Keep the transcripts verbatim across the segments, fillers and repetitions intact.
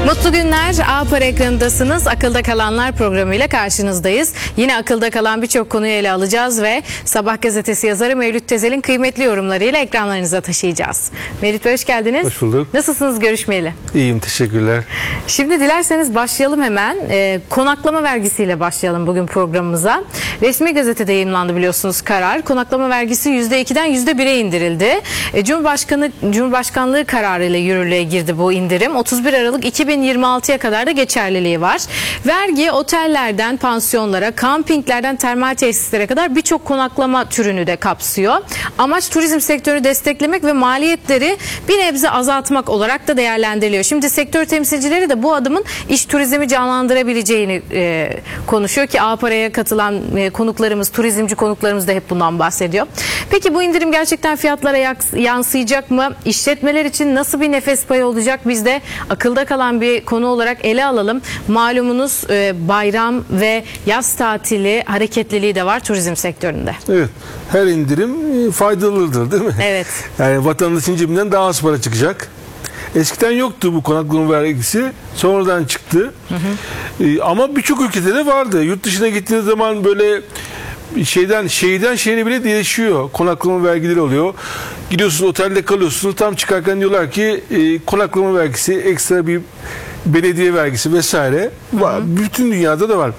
Mutlu günler. A-Para ekranındasınız. Akılda Kalanlar programıyla karşınızdayız. Yine akılda kalan birçok konuyu ele alacağız ve Sabah gazetesi yazarı Mevlüt Tezel'in kıymetli yorumlarıyla ekranlarınıza taşıyacağız. Mevlüt Bey hoş geldiniz. Hoş bulduk. Nasılsınız görüşmeyeli? İyiyim, teşekkürler. Şimdi dilerseniz başlayalım hemen. E, konaklama vergisiyle başlayalım bugün programımıza. Resmi gazetede yayımlandı biliyorsunuz karar. Konaklama vergisi yüzde ikiden yüzde bire indirildi. E, Cumhurbaşkanı Cumhurbaşkanlığı kararıyla yürürlüğe girdi bu indirim. otuz bir Aralık iki bin yirmi altıya kadar da geçerliliği var. Vergi otellerden pansiyonlara, kampinglerden termal tesislere kadar birçok konaklama türünü de kapsıyor. Amaç turizm sektörü desteklemek ve maliyetleri bir nebze azaltmak olarak da değerlendiriliyor. Şimdi sektör temsilcileri de bu adımın iş turizmi canlandırabileceğini e, konuşuyor ki A-Para'ya katılan e, konuklarımız, turizmci konuklarımız da hep bundan bahsediyor. Peki bu indirim gerçekten fiyatlara yansıyacak mı? İşletmeler için nasıl bir nefes payı olacak? Biz de akılda kalan bir konu olarak ele alalım. Malumunuz e, bayram ve yaz tatili hareketliliği de var turizm sektöründe. Evet. Her indirim faydalıdır değil mi? Evet. Yani vatandaşın cebinden daha az para çıkacak. Eskiden yoktu bu konaklama vergisi. Sonradan çıktı. Hı hı. Ee, ama birçok ülkede de vardı. Yurt dışına gittiğiniz zaman böyle şeyden şehirden şehre bile değişiyor. Konaklama vergileri oluyor. Gidiyorsunuz otelde kalıyorsunuz. Tam çıkarken diyorlar ki e, konaklama vergisi, ekstra bir belediye vergisi vesaire. Hı hı. Bütün dünyada da var.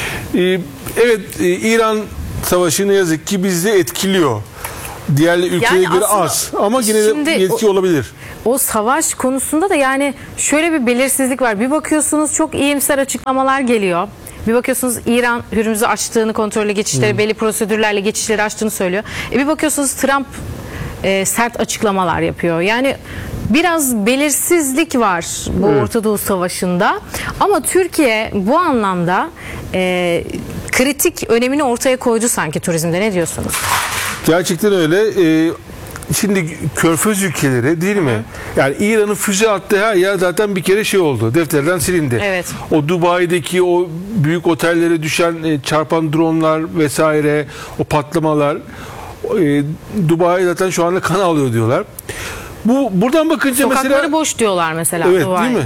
Ee, evet e, İran savaşı ne yazık ki bizi etkiliyor. Diğer ülkelere yani göre az ama yine de yetki o, olabilir. O savaş konusunda da yani şöyle bir belirsizlik var. Bir bakıyorsunuz çok iyimser açıklamalar geliyor. Bir bakıyorsunuz İran Hürmüz'ü açtığını, kontrollü geçişleri, hmm. belli prosedürlerle geçişleri açtığını söylüyor. E bir bakıyorsunuz Trump e, sert açıklamalar yapıyor. Yani biraz belirsizlik var bu evet. Orta Doğu Savaşı'nda. Ama Türkiye bu anlamda e, kritik önemini ortaya koydu sanki turizmde. Ne diyorsunuz? Gerçekten öyle. Ee, şimdi Körfez ülkeleri değil mi? Hı. Yani İran'ın füze attığı her yer zaten bir kere şey oldu. Defterden silindi. Evet. O Dubai'deki o büyük otellere düşen e, çarpan dronlar vesaire, o patlamalar, e, Dubai zaten şu anda kan alıyor diyorlar. Bu buradan bakınca sokakları mesela boş diyorlar mesela. Evet, Dubai. değil mi?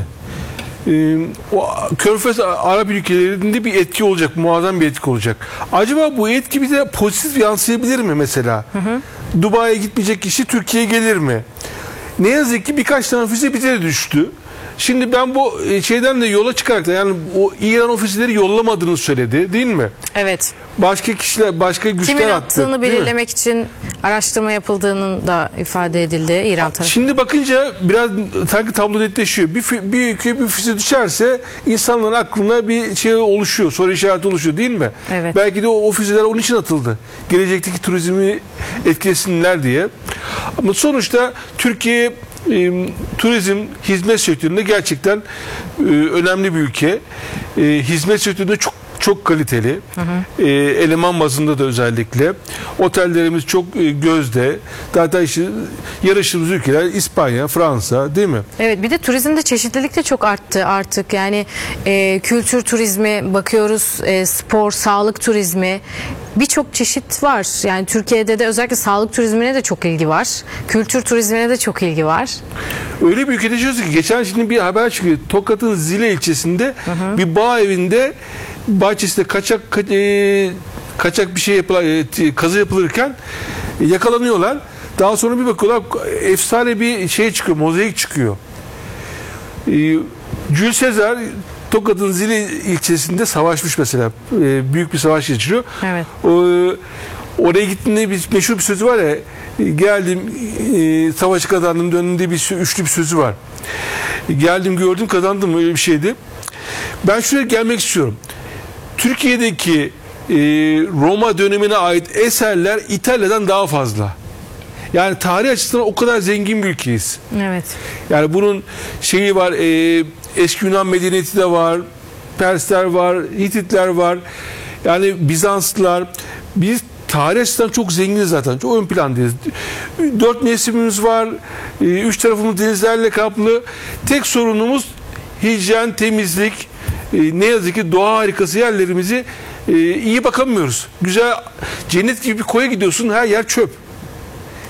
Ee, o Körfez Arap ülkelerinde bir etki olacak, muazzam bir etki olacak. Acaba bu etki bize pozitif yansıyabilir mi mesela? Hı hı. Dubai'ye gitmeyecek kişi Türkiye'ye gelir mi? Ne yazık ki birkaç tane füze bize de düştü. Şimdi ben bu şeyden de yola çıkarak da yani o İran ofisleri yollamadığını söyledi, değil mi? Evet. Başka kişiler, başka güçler kimin attı. attığını belirlemek için araştırma yapıldığının da ifade edildi İran tarafından. Şimdi bakınca biraz sanki tablo netleşiyor. Bir, bir ülkeye bir füze düşerse insanların aklına bir şey oluşuyor, soru işareti oluşuyor değil mi? Evet. Belki de o, o füzeler onun için atıldı. Gelecekteki turizmi etkilesinler diye. Ama sonuçta Türkiye e, turizm, hizmet sektöründe gerçekten e, önemli bir ülke. E, hizmet sektöründe çok çok kaliteli. Hı hı. E, eleman bazında da özellikle. Otellerimiz çok e, gözde. Zaten işte yarıştığımız ülkeler İspanya, Fransa değil mi? Evet, bir de turizmde çeşitlilik de çok arttı artık. Yani e, kültür turizmi bakıyoruz, e, spor, sağlık turizmi. Birçok çeşit var. Yani Türkiye'de de özellikle sağlık turizmine de çok ilgi var. Kültür turizmine de çok ilgi var. Öyle bir ülkede yaşıyoruz ki geçen şimdi bir haber çıkıyor. Tokat'ın Zile ilçesinde hı hı. bir bağ evinde bahçesinde kaçak e, kaçak bir şey yapılan e, kazı yapılırken e, yakalanıyorlar. Daha sonra bir bakıyorlar efsane bir şey çıkıyor, mozaik çıkıyor. E, Jules Caesar Tokat'ın Zile ilçesinde savaşmış mesela. E, büyük bir savaş geçiriyor. Evet. E, oraya gittiğinde bir meşhur bir sözü var ya, geldim e, savaşı kazandım döndüm diye bir üçlü bir sözü var. Geldim gördüm kazandım, öyle bir şeydi. Ben şuraya gelmek istiyorum. Türkiye'deki e, Roma dönemine ait eserler İtalya'dan daha fazla. Yani tarih açısından o kadar zengin bir ülkeyiz. Evet. Yani bunun şeyi var, e, eski Yunan medeniyeti de var, Persler var, Hititler var. Yani Bizanslılar. Biz tarih açısından çok zenginiz zaten. Çok ön plandayız. Dört mevsimimiz var. E, üç tarafımız denizlerle kaplı. Tek sorunumuz hijyen, temizlik. E, ne yazık ki doğa harikası yerlerimizi e, iyi bakamıyoruz. Güzel, cennet gibi bir koya gidiyorsun, her yer çöp.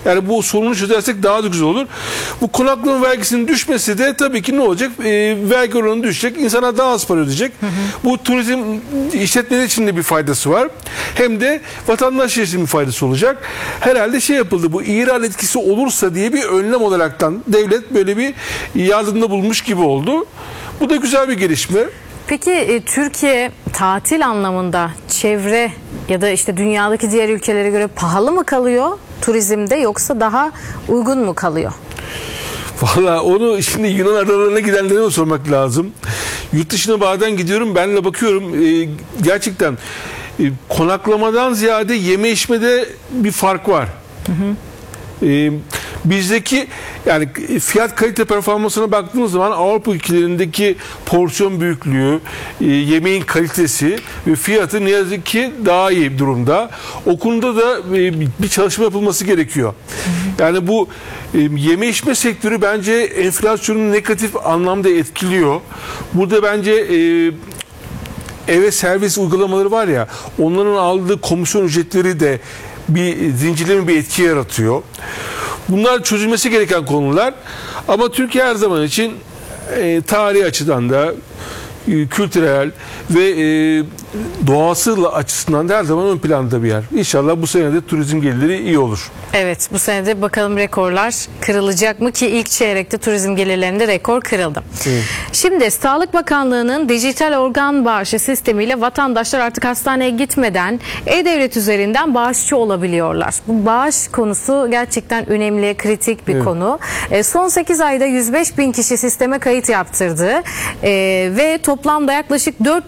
Yani bu sorunu çözersek daha da güzel olur. Bu konaklama vergisinin düşmesi de tabii ki ne olacak? E, vergi oranı düşecek. İnsana daha az para ödeyecek. Hı hı. Bu turizm işletmeleri için de bir faydası var. Hem de vatandaş için bir faydası olacak. Herhalde şey yapıldı. Bu İran etkisi olursa diye bir önlem olaraktan devlet böyle bir yardımda bulmuş gibi oldu. Bu da güzel bir gelişme. Peki e, Türkiye tatil anlamında çevre ya da işte dünyadaki diğer ülkelere göre pahalı mı kalıyor turizmde, yoksa daha uygun mu kalıyor? Valla onu şimdi Yunan adalarına gidenlere mi sormak lazım? Yurt dışına bazen gidiyorum, ben de bakıyorum e, gerçekten e, konaklamadan ziyade yeme içmede bir fark var. Hı hı. E, bizdeki yani fiyat kalite performansına baktığımız zaman Avrupa ülkelerindeki porsiyon büyüklüğü, e, yemeğin kalitesi ve fiyatı ne yazık ki daha iyi durumda. O konuda da e, bir çalışma yapılması gerekiyor. Yani bu e, yeme içme sektörü bence enflasyonu negatif anlamda etkiliyor. Burada bence e, eve servis uygulamaları var ya, onların aldığı komisyon ücretleri de bir zincirleme bir etki yaratıyor. Bunlar çözülmesi gereken konular. Ama Türkiye her zaman için e, tarihi açıdan da e, kültürel ve e, doğası açısından da her zaman ön planda bir yer. İnşallah bu sene de turizm gelirleri iyi olur. Evet, bu sene de bakalım rekorlar kırılacak mı, ki ilk çeyrekte turizm gelirlerinde rekor kırıldı. Evet. Şimdi Sağlık Bakanlığı'nın dijital organ bağışı sistemiyle vatandaşlar artık hastaneye gitmeden e-devlet üzerinden bağışçı olabiliyorlar. Bu bağış konusu gerçekten önemli, kritik bir Evet. konu. E, son sekiz ayda yüz beş bin kişi sisteme kayıt yaptırdı e, ve toplamda yaklaşık dört